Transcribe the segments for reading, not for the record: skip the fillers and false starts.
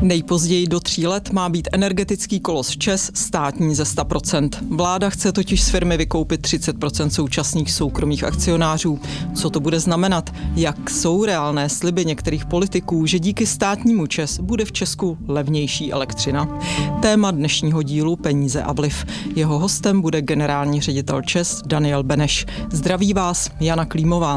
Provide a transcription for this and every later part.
Nejpozději do 3 let má být energetický kolos ČEZ státní ze 100%. Vláda chce totiž z firmy vykoupit 30% současných soukromých akcionářů. Co to bude znamenat? Jak jsou reálné sliby některých politiků, že díky státnímu ČEZ bude v Česku levnější elektřina? Téma dnešního dílu Peníze a vliv. Jeho hostem bude generální ředitel ČEZ Daniel Beneš. Zdraví vás Jana Klímová.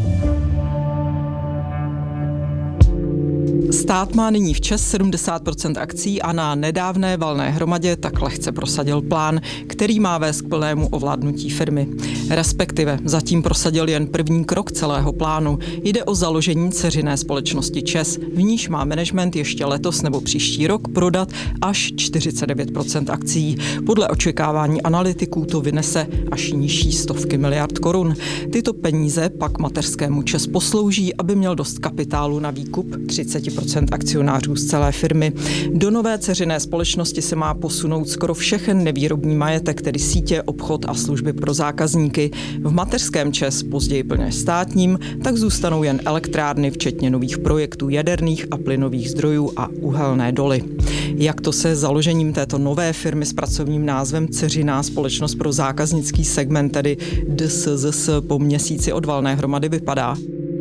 Stát má nyní v ČEZ 70% akcí a na nedávné valné hromadě tak lehce prosadil plán, který má vést k plnému ovládnutí firmy. Respektive zatím prosadil jen první krok celého plánu. Jde o založení dceřiné společnosti ČEZ, v níž má management ještě letos nebo příští rok prodat až 49% akcií. Podle očekávání analytiků to vynese až nižší stovky miliard korun. Tyto peníze pak mateřskému ČEZ poslouží, aby měl dost kapitálu na výkup 30% akcionářů z celé firmy. Do nové dceřiné společnosti se má posunout skoro všechen nevýrobní majetek, tedy sítě, obchod a služby pro zákazníky. V mateřském ČEZ, později plně státním, tak zůstanou jen elektrárny, včetně nových projektů jaderných a plynových zdrojů a uhelné doly. Jak to se založením této nové firmy s pracovním názvem Dceřiná společnost pro zákaznický segment, tedy DSZS, po měsíci od valné hromady vypadá?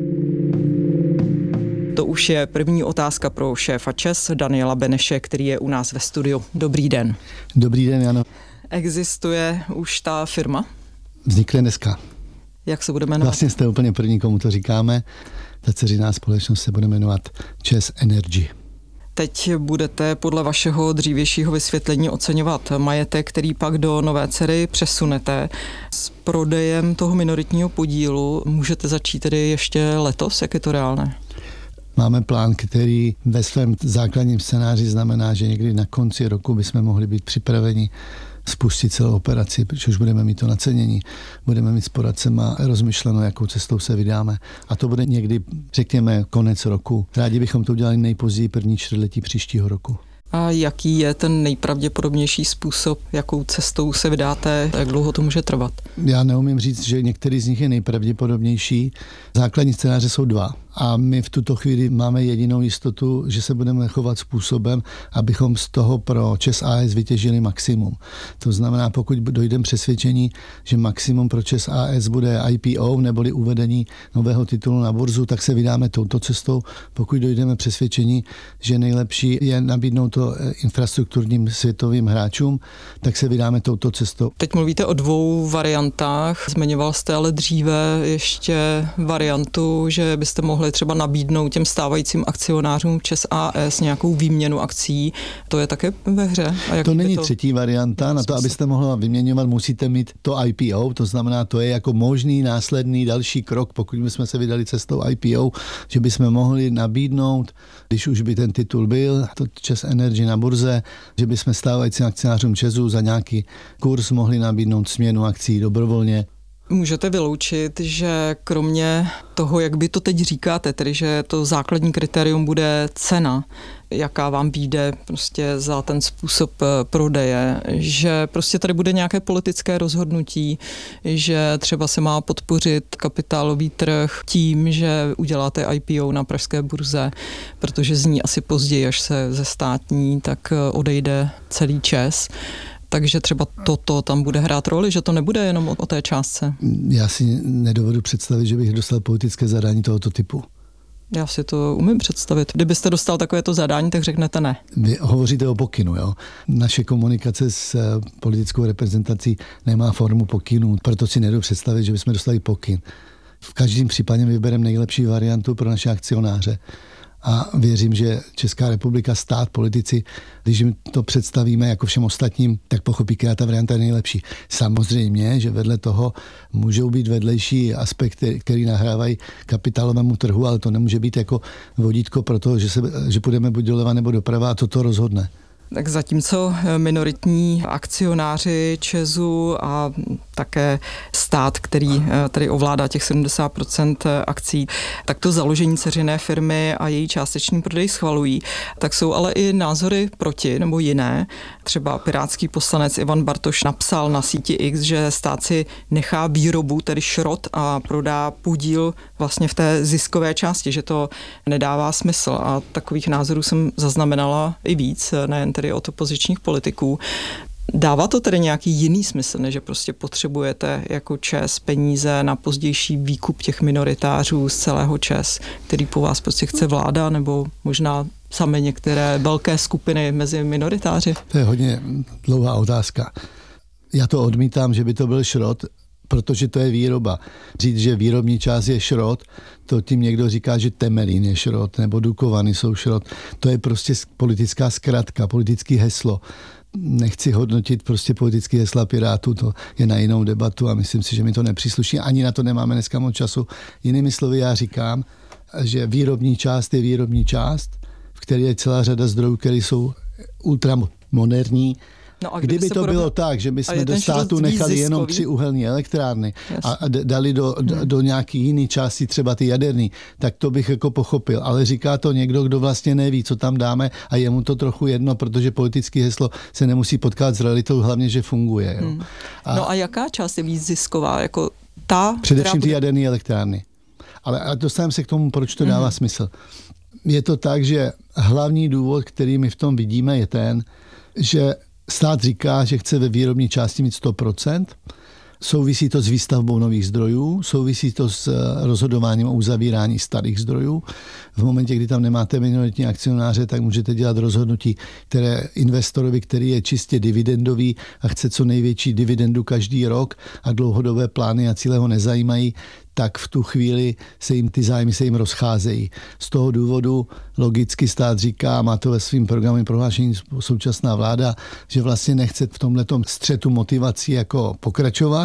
To už je první otázka pro šéfa ČEZ Daniela Beneše, který je u nás ve studiu. Dobrý den. Dobrý den, Jano. Existuje už ta firma? Vznikne dneska. Jak se bude jmenovat? Vlastně jste úplně první, komu to říkáme. Ta dceřiná společnost se bude jmenovat ČEZ Energy. Teď budete podle vašeho dřívějšího vysvětlení oceňovat majetek, který pak do nové dcery přesunete. S prodejem toho minoritního podílu můžete začít tedy ještě letos? Jak je to reálné? Máme plán, který ve svém základním scénáři znamená, že někdy na konci roku bychom mohli být připraveni spustit celou operaci, protože už budeme mít to nacenění, budeme mít s poradcema rozmyšleno, jakou cestou se vydáme. A to bude někdy, řekněme, konec roku. Rádi bychom to udělali nejpozději první čtvrtletí příštího roku. A jaký je ten nejpravděpodobnější způsob, jakou cestou se vydáte, jak dlouho to může trvat? Já neumím říct, že některý z nich je nejpravděpodobnější. Základní scénáře jsou 2. A my v tuto chvíli máme jedinou jistotu, že se budeme chovat způsobem, abychom z toho pro ČEZ a.s. vytěžili maximum. To znamená, pokud dojdeme přesvědčení, že maximum pro ČEZ a.s. bude IPO neboli uvedení nového titulu na burzu, tak se vydáme touto cestou. Pokud dojdeme přesvědčení, že nejlepší je nabídnout to infrastrukturním světovým hráčům, tak se vydáme touto cestou. Teď mluvíte o 2 variantách. Zmiňoval jste ale dříve ještě variantu, že byste mohli třeba nabídnout těm stávajícím akcionářům ČEZ a.s. nějakou výměnu akcí. To je také ve hře? A to není třetí varianta. Na to, abyste mohla vyměňovat, musíte mít to IPO, to znamená, to je jako možný následný další krok, pokud bychom se vydali cestou IPO, že bychom mohli nabídnout, když už by ten titul byl, to ČEZ Energy na burze, že bychom stávajícím akcionářům ČEZu za nějaký kurz mohli nabídnout směnu akcí dobrovolně. Můžete vyloučit, že kromě toho, jak by to teď říkáte, tedy že to základní kritérium bude cena, jaká vám vyjde prostě za ten způsob prodeje, že prostě tady bude nějaké politické rozhodnutí, že třeba se má podpořit kapitálový trh tím, že uděláte IPO na pražské burze, protože z ní asi později, až se ze státní, tak odejde celý ČEZ. Takže třeba toto tam bude hrát roli, že to nebude jenom o té částce. Já si nedovedu představit, že bych dostal politické zadání tohoto typu. Já si to umím představit. Kdybyste dostal takovéto zadání, tak řeknete ne. Vy hovoříte o pokynu, jo? Naše komunikace s politickou reprezentací nemá formu pokynů, proto si nedovedu představit, že bychom dostali pokyn. V každém případě vybereme nejlepší variantu pro naše akcionáře. A věřím, že Česká republika, stát, politici, když jim to představíme jako všem ostatním, tak pochopí, která ta varianta je nejlepší. Samozřejmě, že vedle toho můžou být vedlejší aspekty, které nahrávají kapitálovému trhu, ale to nemůže být jako vodítko pro to, že půjdeme buď doleva nebo doprava a toto rozhodne. Tak zatímco minoritní akcionáři ČEZu a také stát, který tady ovládá těch 70% akcí, tak to založení dceřiné firmy a její částečný prodej schvalují, tak jsou ale i názory proti nebo jiné. Třeba pirátský poslanec Ivan Bartoš napsal na síti X, že stát si nechá výrobu, tedy šrot, a prodá podíl vlastně v té ziskové části, že to nedává smysl. A takových názorů jsem zaznamenala i víc, nejen tedy od opozičních politiků. Dává to tedy nějaký jiný smysl, než že prostě potřebujete jako ČEZ peníze na pozdější výkup těch minoritářů z celého ČEZ, který po vás prostě chce vláda, nebo možná sami některé velké skupiny mezi minoritáři? To je hodně dlouhá otázka. Já to odmítám, že by to byl šrot, protože to je výroba. Říct, že výrobní část je šrot, to tím někdo říká, že Temelín je šrot, nebo Dukovany jsou šrot. To je prostě politická zkratka, politické heslo. Nechci hodnotit prostě politické hesla Pirátů, to je na jinou debatu a myslím si, že mi to nepřísluší. Ani na to nemáme dneska moc času. Jinými slovy já říkám, že výrobní část je výrobní část, v které je celá řada zdrojů, které jsou ultramoderní. No kdyby to bylo tak, že bychom do státu nechali jenom 3 uhelné elektrárny a dali do nějaký jiný části, třeba ty jaderný, tak to bych jako pochopil. Ale říká to někdo, kdo vlastně neví, co tam dáme a je mu to trochu jedno, protože politické heslo se nemusí potkat s realitou, hlavně, že funguje. Jo. No a jaká část je víc zisková? Jako ta, především ty jaderné elektrárny. Ale dostaneme se k tomu, proč to dává smysl. Je to tak, že hlavní důvod, který my v tom vidíme, je ten, že stát říká, že chce ve výrobní části mít 100%. Souvisí to s výstavbou nových zdrojů, souvisí to s rozhodováním o uzavírání starých zdrojů. V momentě, kdy tam nemáte minoritní akcionáře, tak můžete dělat rozhodnutí, které investorovi, který je čistě dividendový a chce co největší dividendu každý rok a dlouhodobé plány a cíle ho nezajímají, tak v tu chvíli se jim ty zájmy rozcházejí. Z toho důvodu logicky stát říká, má to ve svým programovém prohlášení současná vláda, že vlastně nechce v tomhletom střetu motivací jako pokračovat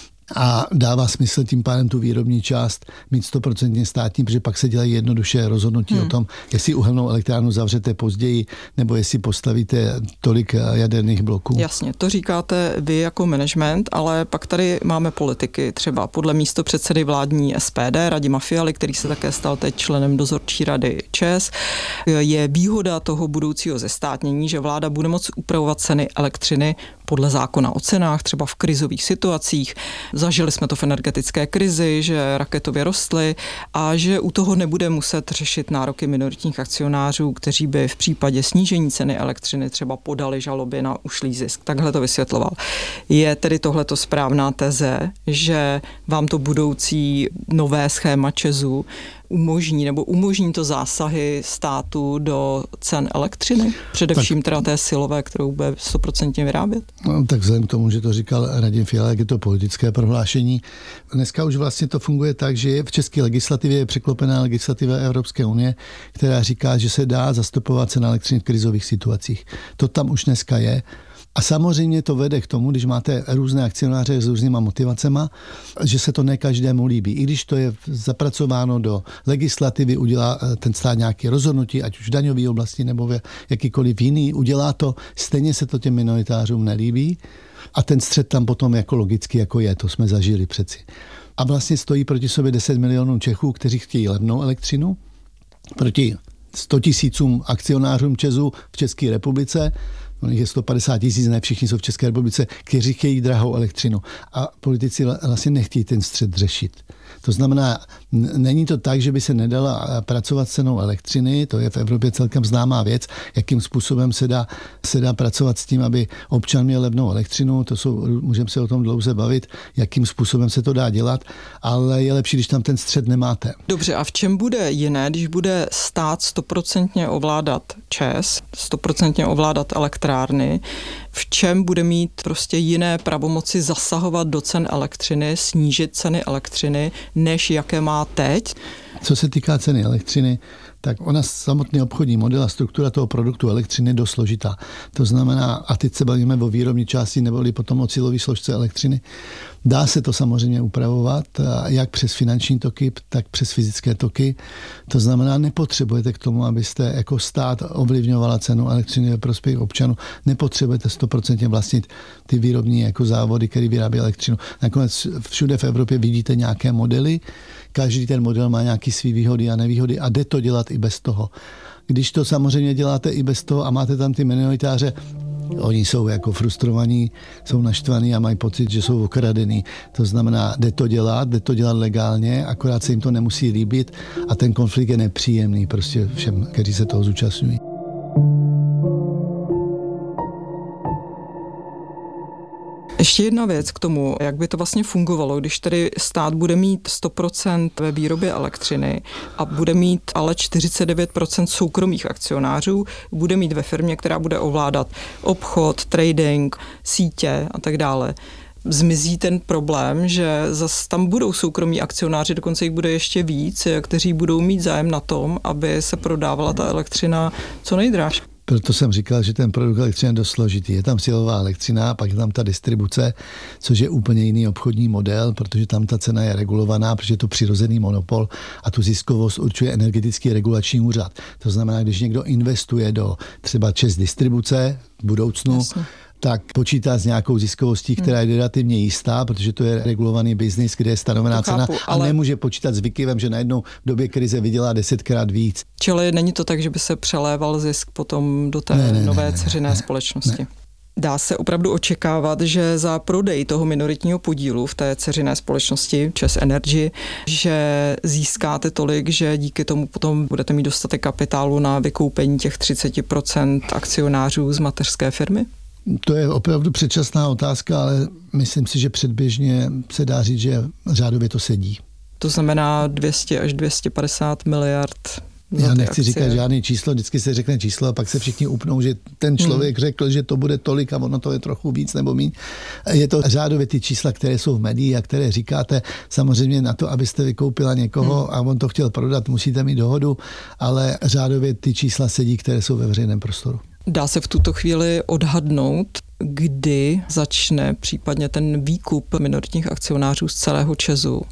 a dává smysl tím pádem tu výrobní část mít 100% státní, protože pak se dělají jednoduše rozhodnutí o tom, jestli uhelnou elektrárnu zavřete později, nebo jestli postavíte tolik jaderných bloků. Jasně, to říkáte vy jako management, ale pak tady máme politiky, třeba podle místopředsedy vládní SPD Radima Fialy, který se také stal teď členem dozorčí rady ČEZ. Je výhoda toho budoucího zestátnění, že vláda bude moct upravovat ceny elektřiny podle zákona o cenách, třeba v krizových situacích. Zažili jsme to v energetické krizi, že raketově rostly a že u toho nebude muset řešit nároky minoritních akcionářů, kteří by v případě snížení ceny elektřiny třeba podali žaloby na ušlý zisk. Takhle to vysvětloval. Je tedy tohleto správná teze, že vám to budoucí nové schéma ČEZu umožní to zásahy státu do cen elektřiny? Především teda té silové, kterou bude 100% vyrábět? No, tak vzhledem k tomu, že to říkal Radim Fiala, jak je to politické prohlášení. Dneska už vlastně to funguje tak, že v české legislativě je překlopená legislativa Evropské unie, která říká, že se dá zastupovat cena elektřiny v krizových situacích. To tam už dneska je. A samozřejmě to vede k tomu, když máte různé akcionáře s různýma motivacema, že se to ne každému líbí. I když to je zapracováno do legislativy, udělá ten stát nějaké rozhodnutí, ať už v daňové oblasti nebo v jakýkoliv jiný, udělá to, stejně se to těm minoritářům nelíbí. A ten střet tam potom jako logicky jako je, to jsme zažili přeci. A vlastně stojí proti sobě 10 milionů Čechů, kteří chtějí levnou elektřinu, proti 100 000 akcionářům ČEZu v České republice. Je 150 000, ne všichni jsou v České republice, kteří chtějí drahou elektřinu. A politici vlastně nechtějí ten střet řešit. To znamená, není to tak, že by se nedala pracovat s cenou elektřiny, to je v Evropě celkem známá věc, jakým způsobem se dá pracovat s tím, aby občan měl levnou elektřinu, můžeme se o tom dlouze bavit, jakým způsobem se to dá dělat, ale je lepší, když tam ten střet nemáte. Dobře, a v čem bude jiné, když bude stát 100% ovládat ČEZ, 100% ovládat elektrárny, v čem bude mít prostě jiné pravomoci zasahovat do cen elektřiny, snížit ceny elektřiny, než jaké má teď? Co se týká ceny elektřiny, tak ona samotný obchodní model a struktura toho produktu elektřiny je dost složitá. To znamená, a teď se bavíme o výrobní části neboli potom o cílové složce elektřiny, dá se to samozřejmě upravovat, jak přes finanční toky, tak přes fyzické toky. To znamená, nepotřebujete k tomu, abyste jako stát ovlivňovala cenu elektřiny ve prospěch občanů. Nepotřebujete 100% vlastnit ty výrobní jako závody, které vyrábí elektřinu. Nakonec všude v Evropě vidíte nějaké modely, každý ten model má nějaké svý výhody a nevýhody a jde to dělat i bez toho. Když to samozřejmě děláte i bez toho a máte tam ty minoritáře, oni jsou jako frustrovaní, jsou naštvaní a mají pocit, že jsou okradený. To znamená, jde to dělat legálně, akorát se jim to nemusí líbit a ten konflikt je nepříjemný prostě všem, kteří se toho zúčastňují. Ještě jedna věc k tomu, jak by to vlastně fungovalo, když tedy stát bude mít 100% ve výrobě elektřiny a bude mít ale 49% soukromých akcionářů, bude mít ve firmě, která bude ovládat obchod, trading, sítě a tak dále. Zmizí ten problém, že zase tam budou soukromí akcionáři, dokonce jich bude ještě víc, kteří budou mít zájem na tom, aby se prodávala ta elektřina co nejdráž. Proto jsem říkal, že ten produkt elektřiny je dost složitý. Je tam silová elektřina, pak je tam ta distribuce, což je úplně jiný obchodní model, protože tam ta cena je regulovaná, protože je to přirozený monopol a tu ziskovost určuje Energetický regulační úřad. To znamená, když někdo investuje do třeba ČEZ distribuce v budoucnu, jasně, tak počítá s nějakou ziskovostí, která je relativně jistá, protože to je regulovaný biznis, kde je stanovená cena a nemůže počítat s výkyvem, že najednou v době krize vydělá 10krát víc. Čili není to tak, že by se přeléval zisk potom do té nové dceřiné společnosti? Ne. Dá se opravdu očekávat, že za prodej toho minoritního podílu v té dceřiné společnosti ČEZ Energy, že získáte tolik, že díky tomu potom budete mít dostatek kapitálu na vykoupení těch 30% akcionářů z mateřské firmy? To je opravdu předčasná otázka, ale myslím si, že předběžně se dá říct, že řádově to sedí. To znamená 200 až 250 miliard. Já nechci říkat žádný číslo, vždycky se řekne číslo a pak se všichni upnou, že ten člověk řekl, že to bude tolik a ono to je trochu víc nebo míň. Je to řádově ty čísla, které jsou v médiích a které říkáte. Samozřejmě na to, abyste vykoupila někoho a on to chtěl prodat, musíte mít dohodu, ale řádově ty čísla sedí, které jsou ve veřejném prostoru. Dá se v tuto chvíli odhadnout, kdy začne případně ten výkup minoritních akcionářů z celého ČEZu?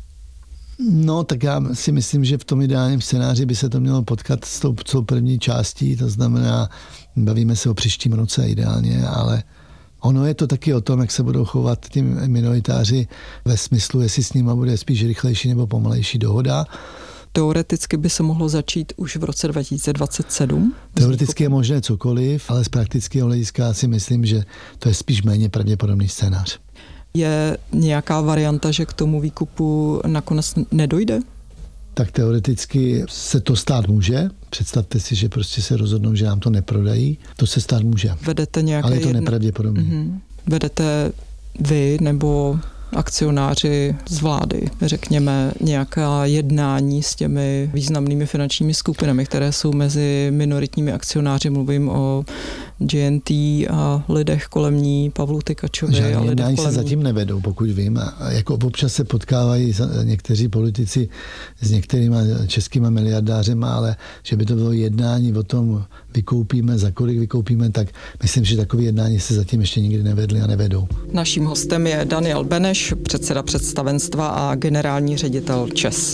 No, tak já si myslím, že v tom ideálním scénáři by se to mělo potkat s tou první částí, to znamená, bavíme se o příštím roce ideálně, ale ono je to taky o tom, jak se budou chovat ti minoritáři ve smyslu, jestli s nimi bude spíš rychlejší nebo pomalejší dohoda. Teoreticky by se mohlo začít už v roce 2027? Teoreticky je možné cokoliv, ale z praktického hlediska si myslím, že to je spíš méně pravděpodobný scénář. Je nějaká varianta, že k tomu výkupu nakonec nedojde? Tak teoreticky se to stát může. Představte si, že prostě se rozhodnou, že nám to neprodají. To se stát může. Vedete nějaké ale je to nepravděpodobné. Vedete vy nebo akcionáři z vlády, řekněme, nějaká jednání s těmi významnými finančními skupinami, které jsou mezi minoritními akcionáři, mluvím o GNT a lidech kolem ní, Pavlu Tykačovi a lidech kolem ní. Jednání se zatím nevedou, pokud vím. A jako občas se potkávají někteří politici s některými českými miliardářema, ale že by to bylo jednání o tom, vykoupíme, za kolik vykoupíme, tak myslím, že takové jednání se zatím ještě nikdy nevedly a nevedou. Naším hostem je Daniel Beneš, předseda představenstva a generální ředitel ČEZ.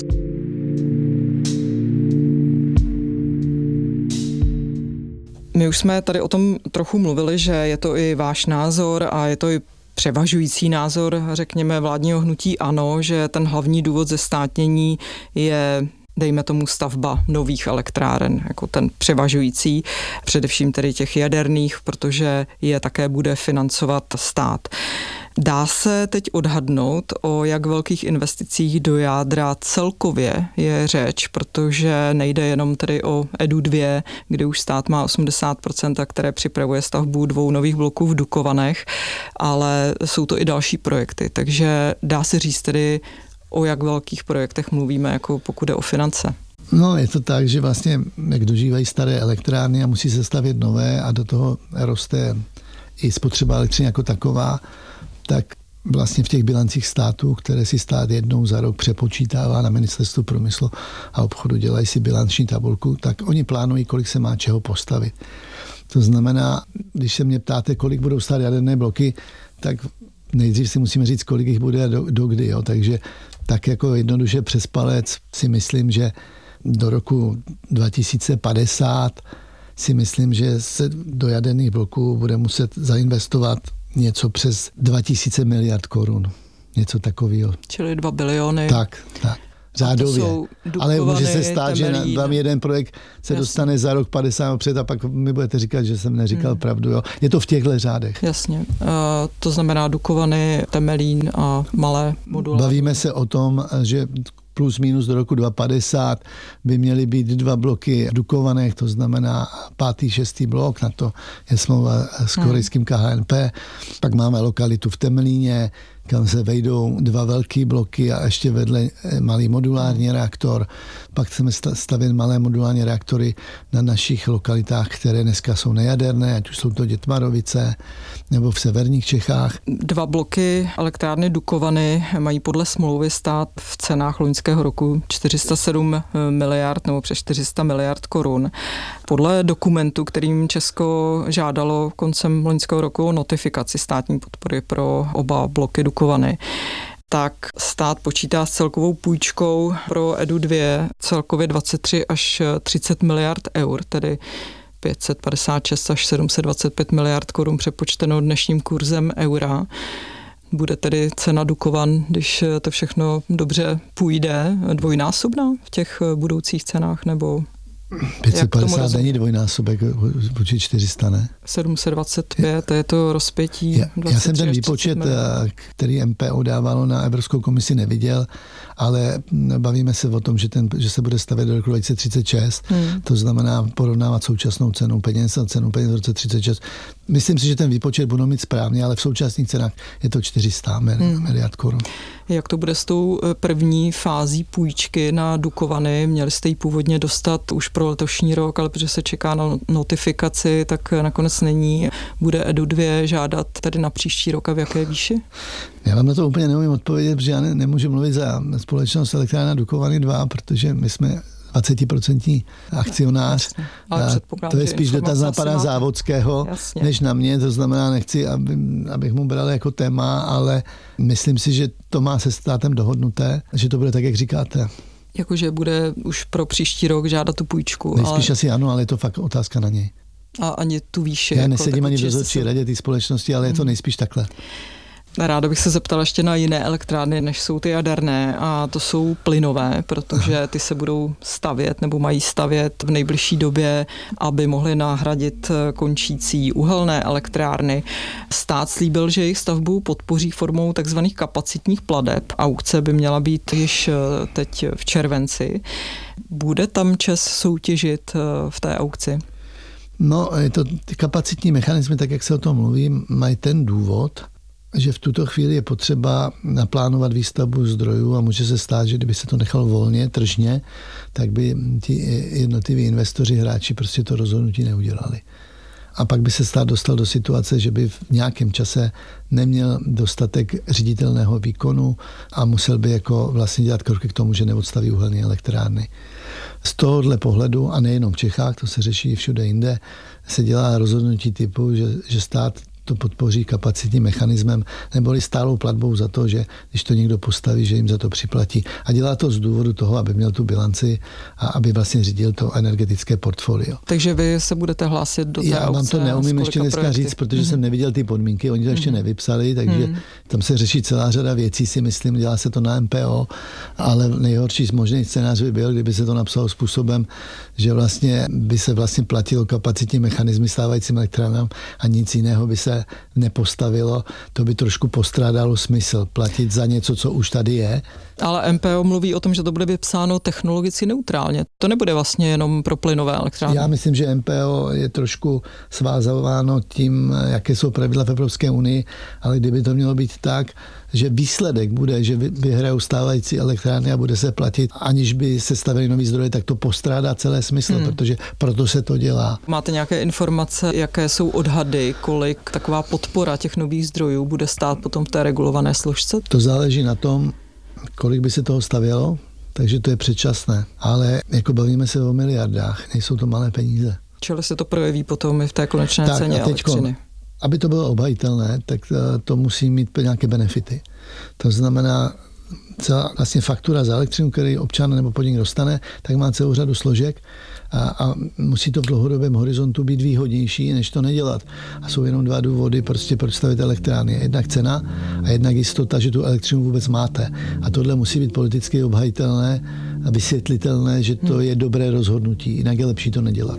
My už jsme tady o tom trochu mluvili, že je to i váš názor a je to i převažující názor, řekněme, vládního hnutí ANO, že ten hlavní důvod zestátnění je, dejme tomu, stavba nových elektráren, jako ten převažující, především tedy těch jaderných, protože je také bude financovat stát. Dá se teď odhadnout, o jak velkých investicích do jádra celkově je řeč, protože nejde jenom tedy o EDU 2, kde už stát má 80%, a které připravuje stavbu 2 nových bloků v Dukovanech, ale jsou to i další projekty, takže dá se říct tedy, o jak velkých projektech mluvíme, jako pokud jde o finance. No, je to tak, že vlastně jak dožívají staré elektrárny a musí se stavět nové a do toho roste i spotřeba elektřiny jako taková, tak vlastně v těch bilancích států, které si stát jednou za rok přepočítává na Ministerstvu průmyslu a obchodu, dělají si bilanční tabulku, tak oni plánují, kolik se má čeho postavit. To znamená, když se mě ptáte, kolik budou stát jaderné bloky, tak nejdřív si musíme říct, kolik jich bude a do kdy. Jo. Takže tak jako jednoduše přes palec si myslím, že do roku 2050 si myslím, že se do jaderných bloků bude muset zainvestovat něco přes 2000 miliard korun. Něco takového. Čili 2 biliony. Tak. Řádově. Ale může se stát, že vám jeden projekt se dostane za rok 50 před a pak mi budete říkat, že jsem neříkal pravdu. Jo. Je to v těchto řádech. Jasně. To znamená Dukovany, Temelín a malé modulární. Bavíme se o tom, že plus minus do roku 2050 by měly být 2 bloky v Dukovanech, to znamená 5., 6. blok, na to je smlouva s korejským KHNP. Pak máme lokalitu v Temelíně, kam se vejdou 2 velký bloky a ještě vedle malý modulární reaktor. Pak chceme stavět malé modulární reaktory na našich lokalitách, které dneska jsou nejaderné, ať už jsou to Dětmarovice nebo v severních Čechách. 2 bloky elektrárny Dukovany mají podle smlouvy stát v cenách loňského roku 407 miliard nebo přes 400 miliard korun. Podle dokumentu, kterým Česko žádalo koncem loňského roku o notifikaci státní podpory pro oba bloky Dukovany, tak stát počítá s celkovou půjčkou pro EDU 2 celkově 23 až 30 miliard eur, tedy 556 až 725 miliard korun přepočteno dnešním kurzem eura. Bude tedy cena Dukovan, když to všechno dobře půjde, dvojnásobná v těch budoucích cenách, nebo 550 není dvojnásobek vůči 400, ne? 725, je to rozpětí. Já jsem ten výpočet, který MPO dávalo na Evropskou komisi, neviděl, ale bavíme se o tom, že se bude stavět do roku 2036. To znamená porovnávat současnou cenu peněz a cenu peněz v roce 36. Myslím si, že ten výpočet budou mít správně, ale v současných cenách je to 400 miliard korun. Jak to bude s tou první fází půjčky na Dukovany? Měli jste ji původně dostat už pro letošní rok, ale protože se čeká na notifikaci, tak nakonec není. Bude EDU 2 žádat tedy na příští rok a v jaké výši? Já vám na to úplně neumím odpovědět, protože já nemůžu mluvit za společnost Elektrárna Dukovany 2, protože my jsme 20% akcionář. To je spíš dotaz na pana Závodského, než na mě. To znamená, nechci, abych mu bral jako téma, ale myslím si, že to má se státem dohodnuté, že to bude tak, jak říkáte. Jakože bude už pro příští rok žádat tu půjčku. Nejspíš asi ano, ale je to fakt otázka na něj. A ani tu výši. Já nesedím ani v dozorčí radě té společnosti, ale je to nejspíš takhle. Ráda bych se zeptala ještě na jiné elektrárny, než jsou ty jaderné, a to jsou plynové, protože ty se budou stavět nebo mají stavět v nejbližší době, aby mohly nahradit končící uhelné elektrárny. Stát slíbil, že jejich stavbu podpoří formou takzvaných kapacitních plateb. Aukce by měla být již teď v červenci. Bude tam ČEZ soutěžit v té aukci? No, ty kapacitní mechanismy, tak jak se o tom mluví, mají ten důvod, že v tuto chvíli je potřeba naplánovat výstavbu zdrojů a může se stát, že kdyby se to nechalo volně, tržně, tak by ti jednotliví investoři, hráči prostě to rozhodnutí neudělali. A pak by se stát dostal do situace, že by v nějakém čase neměl dostatek ředitelného výkonu a musel by jako vlastně dělat kroky k tomu, že neodstaví uhelné elektrárny. Z tohohle pohledu, a nejenom v Čechách, to se řeší všude jinde, se dělá rozhodnutí typu, že stát to podpoří kapacitním mechanismem neboli stálou platbou za to, že když to někdo postaví, že jim za to připlatí. A dělá to z důvodu toho, aby měl tu bilanci a aby vlastně řídil to energetické portfolio. Takže vy se budete hlásit do té aukce? Já vám to neumím ještě dneska projekty říct, protože jsem neviděl ty podmínky, oni to ještě nevypsali, takže tam se řeší celá řada věcí, si myslím, dělá se to na MPO, ale nejhorší možný scénář by byl, kdyby se to napsalo způsobem, že vlastně by se vlastně platilo kapacitní mechanizmy stávajícím elektrárnám a nic jiného by se nepostavilo, to by trošku postrádalo smysl platit za něco, co už tady je. Ale MPO mluví o tom, že to bude vypsáno technologicky neutrálně. To nebude vlastně jenom pro plynové elektrárny. Já myslím, že MPO je trošku svázáváno tím, jaké jsou pravidla v Evropské unii, ale kdyby to mělo být tak, že výsledek bude, že vyhrajou stávající elektrárny a bude se platit, aniž by se stavili nový zdroje, tak to postrádá celé smysl, protože proto se to dělá. Máte nějaké informace, jaké jsou odhady, kolik taková podpora těch nových zdrojů bude stát potom v té regulované složce? To záleží na tom, kolik by se toho stavělo, takže to je předčasné. Ale jako bavíme se o miliardách, nejsou to malé peníze. Čili se to projeví potom i v té konečné ceně elektřiny. Aby to bylo obhajitelné, tak to musí mít nějaké benefity. To znamená, celá vlastně faktura za elektřinu, který občan nebo podnik dostane, tak má celou řadu složek a musí to v dlouhodobém horizontu být výhodnější, než to nedělat. A jsou jenom dva důvody, prostě proč stavit elektrárny. Jednak cena a jednak jistota, že tu elektřinu vůbec máte. A tohle musí být politicky obhajitelné a vysvětlitelné, že to je dobré rozhodnutí, jinak je lepší to nedělat.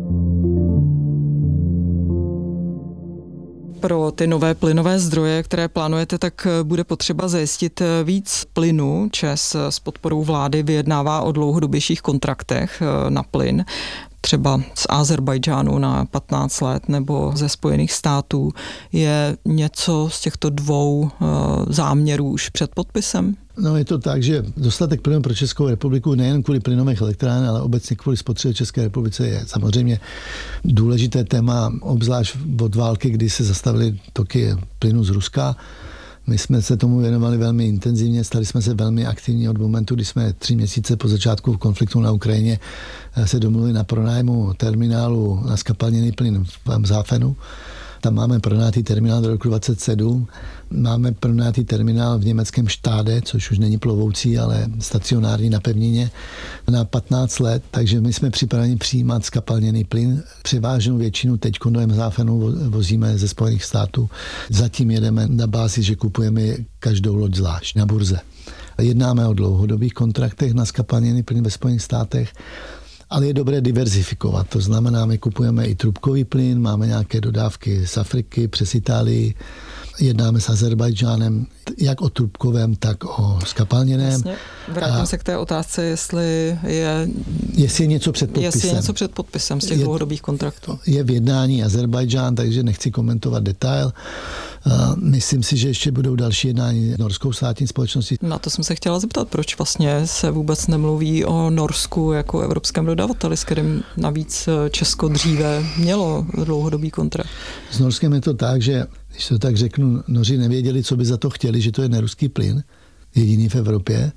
Pro ty nové plynové zdroje, které plánujete, tak bude potřeba zajistit víc plynu. ČEZ s podporou vlády vyjednává o dlouhodobějších kontraktech na plyn, třeba z Azerbajdžánu na 15 let nebo ze Spojených států. Je něco z těchto dvou záměrů už před podpisem? No je to tak, že dostatek plynu pro Českou republiku nejen kvůli plynových elektráren, ale obecně kvůli spotřebě České republice je samozřejmě důležité téma, obzvlášť od války, kdy se zastavily toky plynu z Ruska. My jsme se tomu věnovali velmi intenzivně, stali jsme se velmi aktivní od momentu, kdy jsme 3 měsíce po začátku konfliktu na Ukrajině se domluvili na pronájmu terminálu na skapalněný plyn v Amzáfenu. Tam máme pronajatý terminál do roku 2027. Máme pronajatý terminál v německém Štáde, což už není plovoucí, ale stacionární na pevnině, na 15 let. Takže my jsme připraveni přijímat skapalněný plyn. Převážnou většinu teď do Amzáfenu vozíme ze Spojených států. Zatím jedeme na bázi, že kupujeme každou loď zvlášť na burze. Jednáme o dlouhodobých kontraktech na skapalněný plyn ve Spojených státech. Ale je dobré diverzifikovat. To znamená, my kupujeme i trubkový plyn, máme nějaké dodávky z Afriky přes Itálii, jednáme s Azerbajdžánem, jak o trubkovém, tak o skapalněném. Jasně. Vrátím se k té otázce, jestli je něco před podpisem. Jestli je něco před podpisem z těch dlouhodobých kontraktů. Je v jednání Azerbajdžán, takže nechci komentovat detail. Myslím si, že ještě budou další jednání s norskou státní společností. Na to jsem se chtěla zeptat, proč vlastně se vůbec nemluví o Norsku jako evropském dodavateli, s kterým navíc Česko dříve mělo dlouhodobý kontrakt. S Norskem je to tak, že když to tak řeknu, Noři nevěděli, co by za to chtěli, že to je neruský plyn, jediný v Evropě.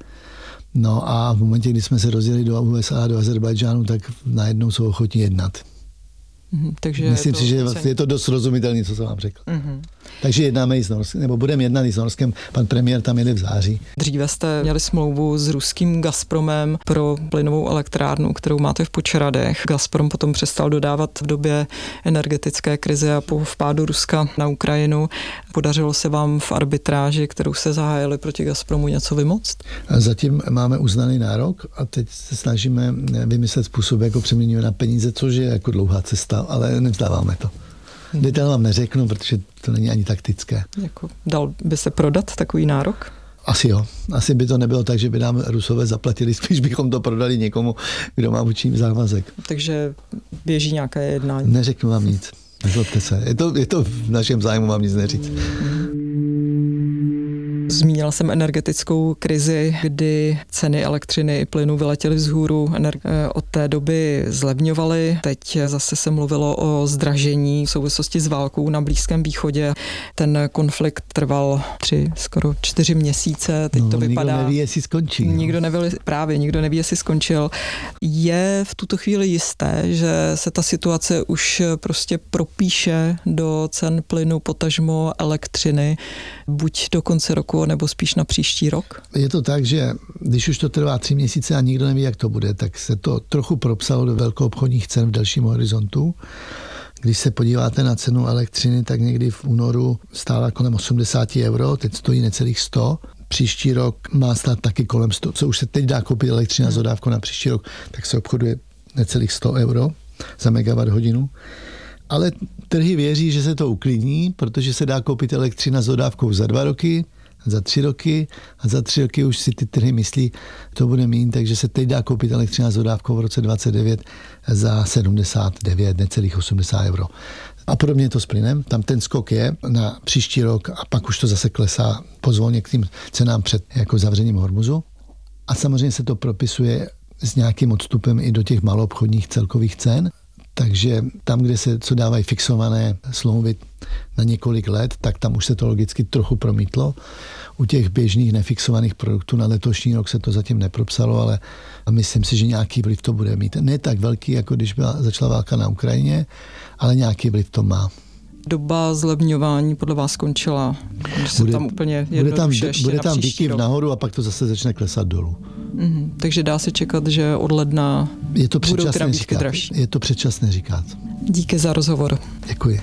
No a v momentě, kdy jsme se rozjeli do USA, do Azerbajdžánu, tak najednou jsou ochotní jednat. Takže myslím si, že je to dost srozumitelné, co jsem vám řekl. Takže jednáme i s Norskem, nebo budeme jednat i s Norskem. Pan premiér tam jede v září. Dříve jste měli smlouvu s ruským Gazpromem pro plynovou elektrárnu, kterou máte v Počeradech. Gazprom potom přestal dodávat v době energetické krize a po vpádu Ruska na Ukrajinu. Podařilo se vám v arbitráži, kterou se zahájili proti Gazpromu, něco vymoct? Zatím máme uznaný nárok a teď se snažíme vymyslet způsob, jako přeměníme na peníze, což je jako dlouhá cesta, ale nevzdáváme to. Detail vám neřeknu, protože to není ani taktické. Dal by se prodat takový nárok? Asi jo. Asi by to nebylo tak, že by nám Rusové zaplatili, spíš bychom to prodali někomu, kdo má vůči závazek. Takže běží nějaké jednání? Neřeknu vám nic. Nezlobte se. Je to v našem zájmu vám nic neříct. Zmínila jsem energetickou krizi, kdy ceny elektřiny i plynu vyletěly vzhůru. Od té doby zlevňovaly. Teď zase se mluvilo o zdražení v souvislosti s válkou na Blízkém východě. Ten konflikt trval skoro 4 měsíce. Teď to vypadá. Nikdo neví, jestli skončí. Nikdo neví, jestli skončil. Je v tuto chvíli jisté, že se ta situace už prostě propíše do cen plynu, potažmo elektřiny, buď do konce roku, nebo spíš na příští rok? Je to tak, že když už to trvá 3 měsíce a nikdo neví, jak to bude, tak se to trochu propsalo do velkoobchodních cen v dalším horizontu. Když se podíváte na cenu elektřiny, tak někdy v únoru stála kolem 80 euro, teď stojí necelých 100. Příští rok má stát taky kolem 100, co už se teď dá koupit elektřina z dodávkou na příští rok, tak se obchoduje necelých 100 euro za megawatt hodinu. Ale trhy věří, že se to uklidní, protože se dá koupit elektřina s dodávkou za 2 roky, za 3 roky a za 3 roky už si ty trhy myslí, to bude míň, takže se teď dá koupit elektřina s dodávkou v roce 2029 za 79, necelých 80 euro. A podobně je to s plynem. Tam ten skok je na příští rok a pak už to zase klesá pozvolně k tým cenám před jako zavřením Hormuzu. A samozřejmě se to propisuje s nějakým odstupem i do těch maloobchodních celkových cen. Takže tam, kde se co dávají fixované smlouvy na několik let, tak tam už se to logicky trochu promítlo. U těch běžných nefixovaných produktů na letošní rok se to zatím nepropsalo, ale myslím si, že nějaký vliv to bude mít. Ne tak velký, jako když začala válka na Ukrajině, ale nějaký vliv to má. Doba zlevňování podle vás skončila? Bude tam výkyv nahoru a pak to zase začne klesat dolů. Takže dá se čekat, že od ledna budou krabítky dražší. Je to předčasné říkat. Díky za rozhovor. Děkuji.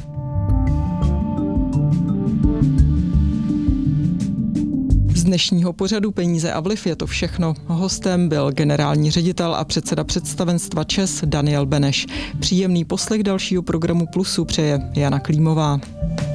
Z dnešního pořadu Peníze a vliv je to všechno. Hostem byl generální ředitel a předseda představenstva ČEZ Daniel Beneš. Příjemný poslech dalšího programu Plusu přeje Jana Klímová.